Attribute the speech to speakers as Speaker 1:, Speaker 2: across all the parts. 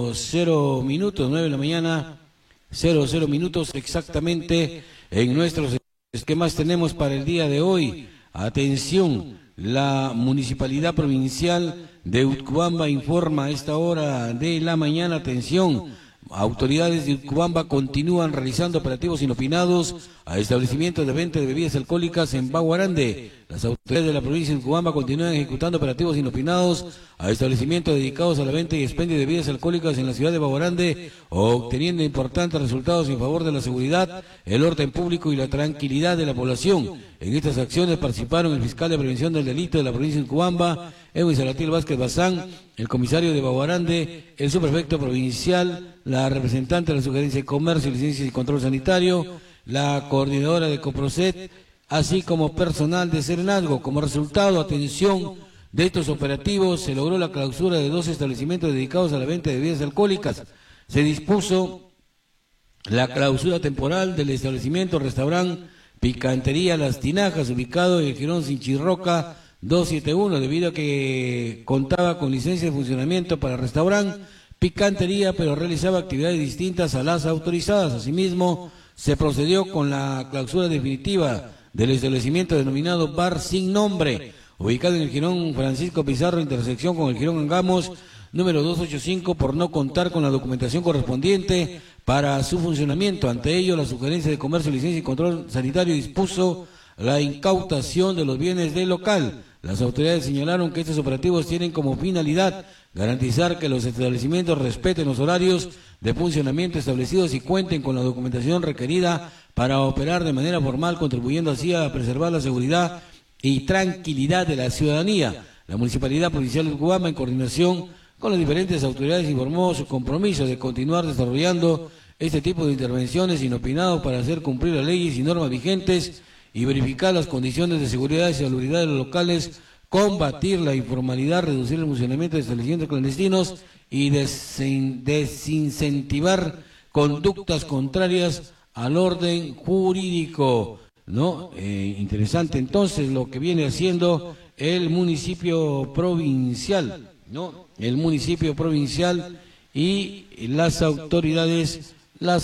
Speaker 1: 0 minutos, 9 de la mañana, 00 minutos exactamente en nuestros... ¿Qué más tenemos para el día de hoy? Atención, la Municipalidad Provincial de Utcubamba informa a esta hora de la mañana, atención, autoridades de Utcubamba continúan realizando operativos inopinados a establecimientos de venta de bebidas alcohólicas en Baguarande. Las autoridades de la provincia de Utcubamba continúan ejecutando operativos inopinados a establecimientos dedicados a la venta y expendio de bebidas alcohólicas en la ciudad de Baguarande, obteniendo importantes resultados en favor de la seguridad, el orden público y la tranquilidad de la población. En estas acciones participaron el fiscal de prevención del delito de la provincia de Utcubamba, Edwin Salatil Vázquez Bazán, el comisario de Baguarande, el subprefecto provincial, la representante de la Sugerencia de Comercio, Licencias y Control Sanitario, la coordinadora de Coprocet, así como personal de Serenazgo. Como resultado, atención, de estos operativos se logró la clausura de 2 establecimientos dedicados a la venta de bebidas alcohólicas. Se dispuso la clausura temporal del establecimiento restaurante Picantería Las Tinajas, ubicado en el Jirón Sinchirroca 271, debido a que contaba con licencia de funcionamiento para restaurante Picantería, pero realizaba actividades distintas a las autorizadas. Asimismo, se procedió con la clausura definitiva del establecimiento denominado Bar Sin Nombre, ubicado en el Jirón Francisco Pizarro, intersección con el Jirón Angamos, número 285, por no contar con la documentación correspondiente para su funcionamiento. Ante ello, la Sugerencia de Comercio, Licencia y Control Sanitario dispuso la incautación de los bienes del local. Las autoridades señalaron que estos operativos tienen como finalidad garantizar que los establecimientos respeten los horarios de funcionamiento establecidos y cuenten con la documentación requerida para operar de manera formal, contribuyendo así a preservar la seguridad y tranquilidad de la ciudadanía. La Municipalidad Provincial de Utcubamba, en coordinación con las diferentes autoridades, informó su compromiso de continuar desarrollando este tipo de intervenciones inopinados para hacer cumplir las leyes y normas vigentes y verificar las condiciones de seguridad y salubridad de los locales, combatir la informalidad, reducir el funcionamiento de establecimientos clandestinos y desincentivar conductas contrarias al orden jurídico, ¿no? Interesante entonces lo que viene haciendo el municipio provincial, ¿no? El municipio provincial y las autoridades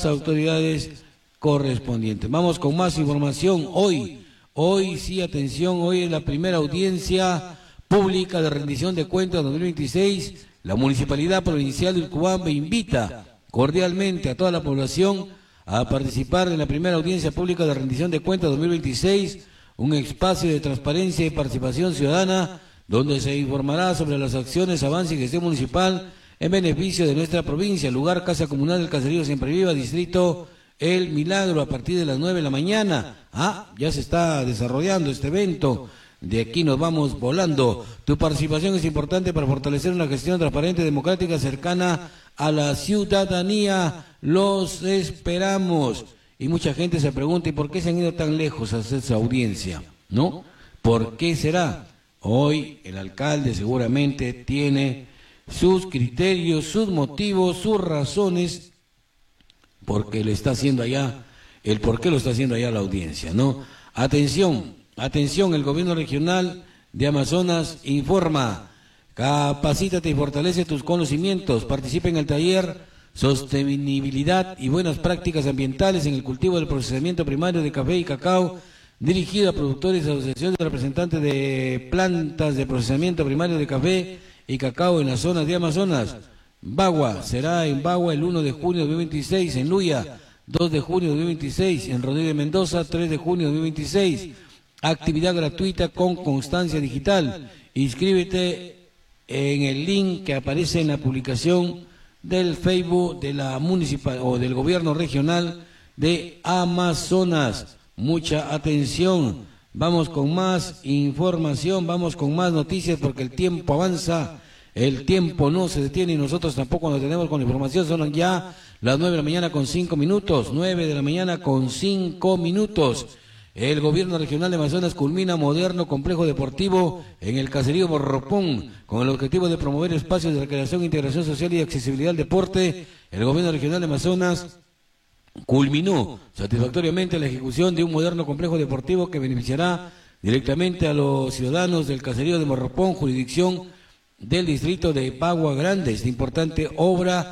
Speaker 1: correspondientes. Vamos con más información. Hoy sí, atención, hoy es la primera audiencia pública de rendición de cuentas 2026. La Municipalidad Provincial de Utcubamba invita cordialmente a toda la población a participar en la primera audiencia pública de rendición de cuentas 2026, un espacio de transparencia y participación ciudadana donde se informará sobre las acciones, avances y gestión municipal en beneficio de nuestra provincia. Lugar, Casa Comunal del Caserío Siempre Viva, Distrito El Milagro, a partir de las 9 de la mañana. Ya se está desarrollando este evento. De aquí nos vamos volando. Tu participación es importante para fortalecer una gestión transparente, democrática, cercana a la ciudadanía. Los esperamos. Y mucha gente se pregunta, ¿y por qué se han ido tan lejos a hacer esa audiencia? ¿No? ¿Por qué será? Hoy el alcalde seguramente tiene sus criterios, sus motivos, sus razones, porque lo está haciendo allá, el por qué lo está haciendo allá la audiencia, ¿no? Atención, el gobierno regional de Amazonas informa: capacítate y fortalece tus conocimientos, participa en el taller Sostenibilidad y Buenas Prácticas Ambientales en el cultivo del procesamiento primario de café y cacao, dirigido a productores y asociaciones de representantes de plantas de procesamiento primario de café y cacao en las zonas de Amazonas. Bagua, será en Bagua el 1 de junio de 2026, en Luya 2 de junio de 2026, en Rodríguez Mendoza 3 de junio de 2026. Actividad gratuita con constancia digital. Inscríbete en el link que aparece en la publicación del Facebook de la municipal o del gobierno regional de Amazonas. Mucha atención, vamos con más información, vamos con más noticias porque el tiempo avanza, el tiempo no se detiene y nosotros tampoco nos detenemos con la información. Son ya las 9 de la mañana con 5 minutos, 9 de la mañana con 5 minutos. El gobierno regional de Amazonas culmina moderno complejo deportivo en el caserío Morropón con el objetivo de promover espacios de recreación, integración social y accesibilidad al deporte. El gobierno regional de Amazonas culminó satisfactoriamente la ejecución de un moderno complejo deportivo que beneficiará directamente a los ciudadanos del caserío de Morropón, jurisdicción del distrito de Bagua Grande. Esta importante obra